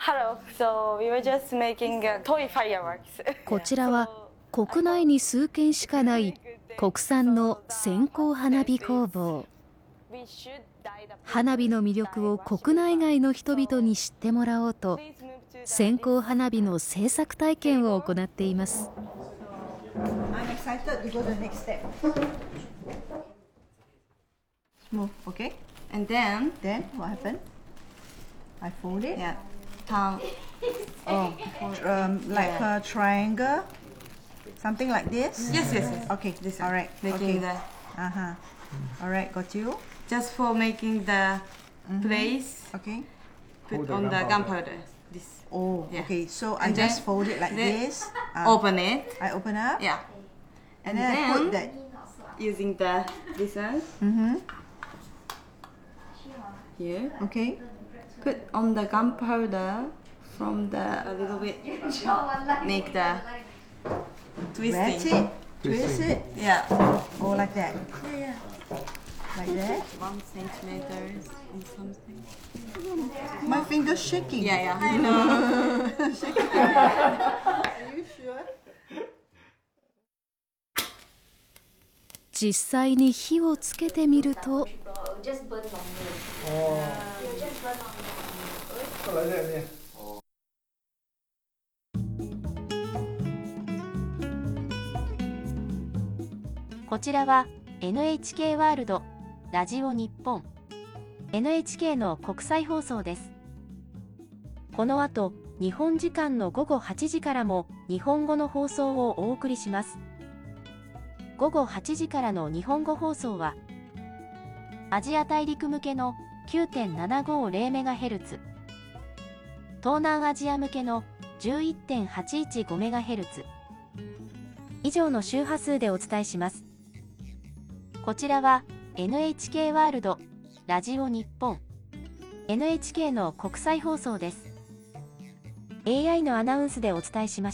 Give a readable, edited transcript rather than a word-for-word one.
Hello. So we were just making toy fireworks. こちらは国内に数軒しかない国産の線香花火工房。花火の魅力を国内外の人々に知ってもらおうと、線香花火の製作体験を行っています。 I'm excited to go to the next step. Move, okay? And then What happened? I fold it. yeah, turn. Oh, like a triangle, something like this. Yes, yes, yes. Okay, This all right. making Okay. All right, got you. just for making the place Okay. put on the gunpowder. This Oh, Yeah. okay. So I And just then- fold it like then this. open it. I open up. Yeah, And then I put that. using this one here. Okay. Put on the gunpowder from a little bit. Make the That's twisting. it. Twist it. Yeah, Oh, like that. Like that. 1 centimeter or something. My finger's shaking. Yeah, yeah. I know. Are you sure? 実際に火をつけてみると、 こちらは NHK ワールドラジオ日本 NHK の国際放送です。この後、日本時間の午後8時からも日本語の放送をお送りします。午後8時からの日本語放送はアジア大陸向けの 9.750MHz、東南アジア向けの 11.815MHz 以上の周波数でお伝えします。こちらは NHK ワールドラジオ日本 NHK の国際放送です。AI のアナウンスでお伝えしました。